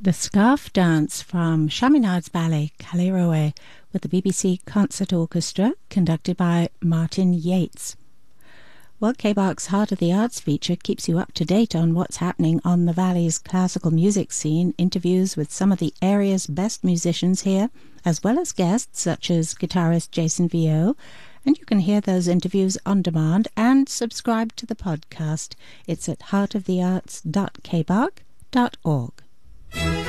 The Scarf Dance from Chaminades Ballet Callirhoe with the BBC Concert Orchestra, conducted by Martin Yates. Well, KBARC's Heart of the Arts feature keeps you up to date on what's happening on the Valley's classical music scene, interviews with some of the area's best musicians here, as well as guests such as guitarist Jason Viau, and you can hear those interviews on demand and subscribe to the podcast. It's at heartofthearts.kbarc.org.